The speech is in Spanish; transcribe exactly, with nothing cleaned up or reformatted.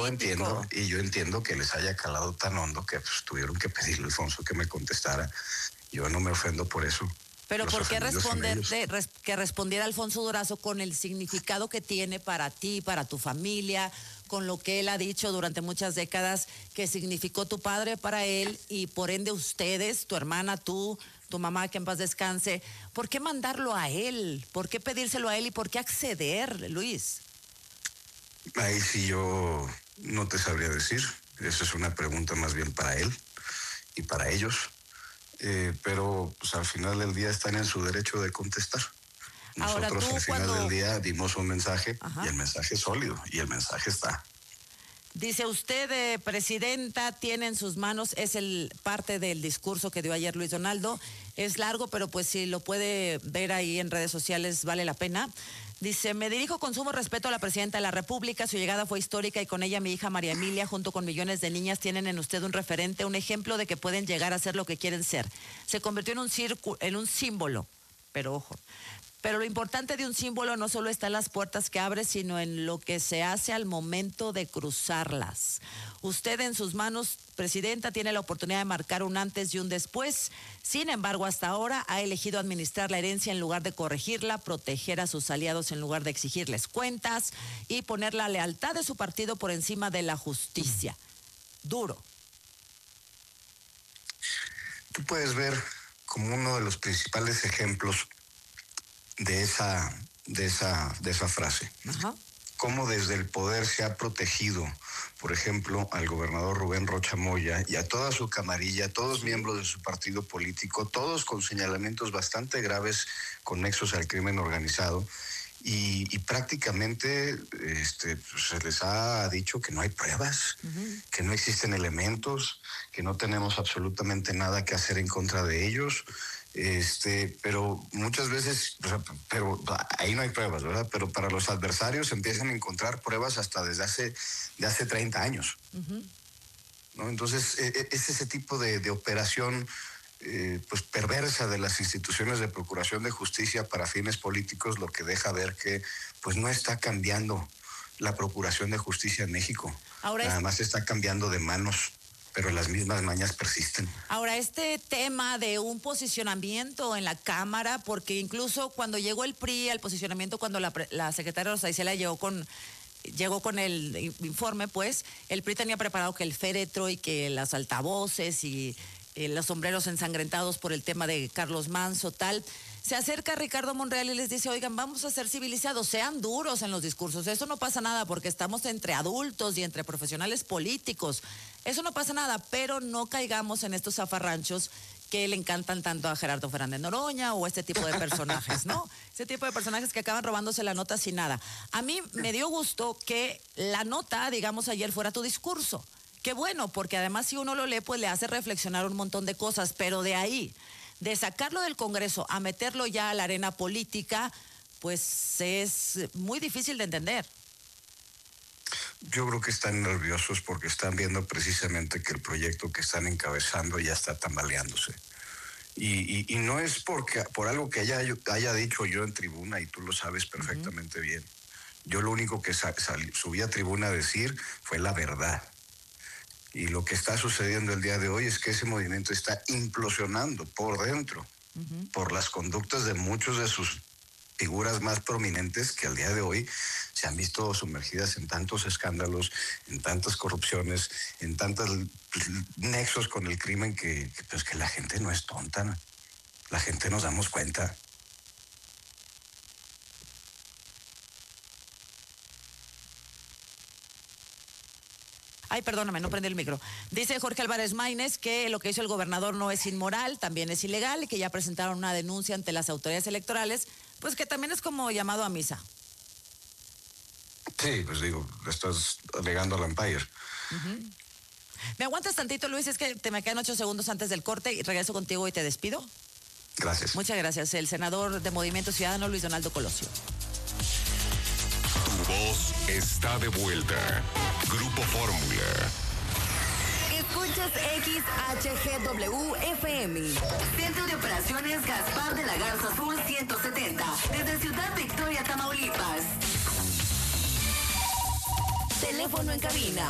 entiendo, y yo entiendo que les haya calado tan hondo que pues, tuvieron que pedirle a Alfonso que me contestara. Yo no me ofendo por eso. Pero ¿por qué responderte, res, que respondiera Alfonso Durazo con el significado que tiene para ti, para tu familia, con lo que él ha dicho durante muchas décadas que significó tu padre para él y por ende ustedes, tu hermana, tú, tu mamá, que en paz descanse? ¿Por qué mandarlo a él? ¿Por qué pedírselo a él y por qué acceder, Luis? Ahí sí yo no te sabría decir. Esa es una pregunta más bien para él y para ellos. Eh, pero pues al final del día están en su derecho de contestar. Nosotros Ahora, tú, al final cuando... del día dimos un mensaje. Ajá. Y el mensaje es sólido y el mensaje está. Dice usted, eh, presidenta, tiene en sus manos, es el parte del discurso que dio ayer Luis Donaldo, es largo, pero pues si lo puede ver ahí en redes sociales vale la pena. Dice, me dirijo con sumo respeto a la presidenta de la República, su llegada fue histórica y con ella mi hija María Emilia, junto con millones de niñas, tienen en usted un referente, un ejemplo de que pueden llegar a ser lo que quieren ser. Se convirtió en un círculo, en un símbolo, pero ojo. Pero lo importante de un símbolo no solo está en las puertas que abre, sino en lo que se hace al momento de cruzarlas. Usted en sus manos, presidenta, tiene la oportunidad de marcar un antes y un después. Sin embargo, hasta ahora ha elegido administrar la herencia en lugar de corregirla, proteger a sus aliados en lugar de exigirles cuentas y poner la lealtad de su partido por encima de la justicia. Duro. Tú puedes ver como uno de los principales ejemplos de esa, de esa, de esa frase. Ajá. Cómo desde el poder se ha protegido, por ejemplo, al gobernador Rubén Rocha Moya y a toda su camarilla, todos miembros de su partido político, todos con señalamientos bastante graves con nexos al crimen organizado. Y, y prácticamente este, se les ha dicho que no hay pruebas, uh-huh. que no existen elementos, que no tenemos absolutamente nada que hacer en contra de ellos. Este, pero muchas veces, o sea, pero ahí no hay pruebas, ¿verdad? Pero para los adversarios empiezan a encontrar pruebas hasta desde hace, de hace treinta años. Uh-huh. ¿No? Entonces, es ese tipo de, de operación Eh, pues perversa de las instituciones de procuración de justicia para fines políticos, lo que deja ver que pues no está cambiando la procuración de justicia en México. Ahora Nada es... más está cambiando de manos, pero las mismas mañas persisten. Ahora, este tema de un posicionamiento en la Cámara, porque incluso cuando llegó el P R I al posicionamiento, cuando la, la secretaria Rosa Isela llegó con llegó con el informe, pues el P R I tenía preparado que el féretro y que las altavoces y Eh, los sombreros ensangrentados por el tema de Carlos Manso, tal. Se acerca Ricardo Monreal y les dice, oigan, vamos a ser civilizados, sean duros en los discursos, eso no pasa nada porque estamos entre adultos y entre profesionales políticos, eso no pasa nada, pero no caigamos en estos zafarranchos que le encantan tanto a Gerardo Fernández Noroña o este tipo de personajes, ¿no? Ese tipo de personajes que acaban robándose la nota sin nada. A mí me dio gusto que la nota, digamos, ayer fuera tu discurso. Qué bueno, porque además si uno lo lee, pues le hace reflexionar un montón de cosas, pero de ahí, de sacarlo del Congreso a meterlo ya a la arena política, pues es muy difícil de entender. Yo creo que están nerviosos porque están viendo precisamente que el proyecto que están encabezando ya está tambaleándose. Y, y, y no es porque por algo que haya, haya dicho yo en tribuna, y tú lo sabes perfectamente uh-huh. bien. Yo lo único que sal, sal, subí a tribuna a decir fue la verdad. Y lo que está sucediendo el día de hoy es que ese movimiento está implosionando por dentro, uh-huh. por las conductas de muchos de sus figuras más prominentes que al día de hoy se han visto sumergidas en tantos escándalos, en tantas corrupciones, en tantos nexos con el crimen que, que, pues, que la gente no es tonta, la gente nos damos cuenta. Ay, perdóname, no prende el micro. Dice Jorge Álvarez Maínez que lo que hizo el gobernador no es inmoral, también es ilegal y que ya presentaron una denuncia ante las autoridades electorales, pues que también es como llamado a misa. Sí, pues digo, estás alegando al Empire. Uh-huh. ¿Me aguantas tantito, Luis? Es que te me quedan ocho segundos antes del corte y regreso contigo y te despido. Gracias. Muchas gracias. El senador de Movimiento Ciudadano, Luis Donaldo Colosio. Tu voz está de vuelta. Grupo Fórmula. Escuchas X H G W F M. Centro de Operaciones Gaspar de la Garza Sur ciento setenta. Desde Ciudad Victoria, Tamaulipas. Teléfono en cabina